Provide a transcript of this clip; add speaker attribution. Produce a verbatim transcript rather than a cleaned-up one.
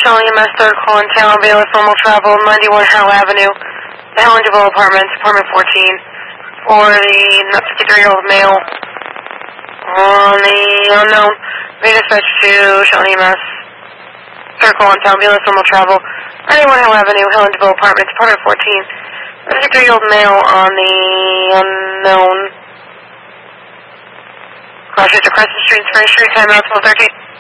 Speaker 1: Shelley M S third call in town, bailiff normal travel, ninety-one Howell Avenue, the Helen DeVoe Apartments, apartment fourteen, for the fifty-three-year-old male on the unknown. May dispatch to Shelley M S third call in town, bailiff normal travel, ninety-one Howell Avenue, Helen DeVoe Apartments, apartment fourteen, fifty-three-year-old male on the unknown. Cross Street to Crescent Street, Spring Street, time out twelve thirteen.